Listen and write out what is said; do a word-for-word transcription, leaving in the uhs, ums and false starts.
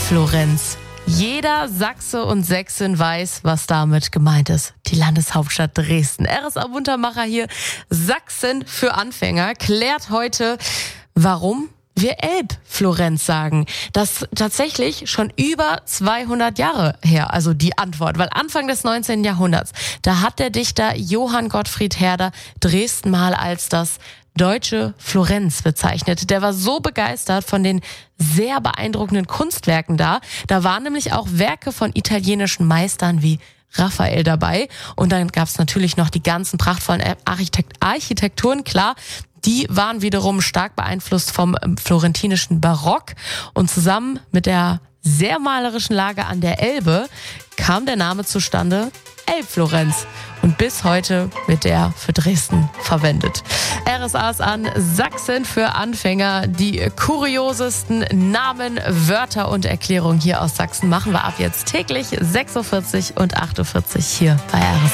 Elbflorenz. Jeder Sachse und Sächsin weiß, was damit gemeint ist. Die Landeshauptstadt Dresden. R S A-Buntermacher hier. Sachsen für Anfänger klärt heute, warum wir Elbflorenz sagen. Das tatsächlich schon über zweihundert Jahre her, also die Antwort. Weil Anfang des neunzehnten Jahrhunderts, da hat der Dichter Johann Gottfried Herder Dresden mal als das deutsche Florenz bezeichnet. Der war so begeistert von den sehr beeindruckenden Kunstwerken da. Da waren nämlich auch Werke von italienischen Meistern wie Raphael dabei. Und dann gab es natürlich noch die ganzen prachtvollen Architekt- Architekturen, klar. Die waren wiederum stark beeinflusst vom florentinischen Barock. Und zusammen mit der sehr malerischen Lage an der Elbe kam der Name zustande, Elbflorenz. Und bis heute wird der für Dresden verwendet. R S A ist an Sachsen für Anfänger. Die kuriosesten Namen, Wörter und Erklärungen hier aus Sachsen machen wir ab jetzt täglich sechs Uhr vierzig und acht Uhr vierzig hier bei R S A.